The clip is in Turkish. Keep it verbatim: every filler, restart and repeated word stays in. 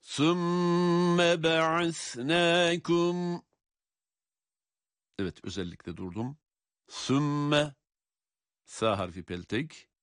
ثُمَّ بَعَثْنَاكُمْ. Evet, özellikle durdum. ثُمَّ, sa harfi peltek.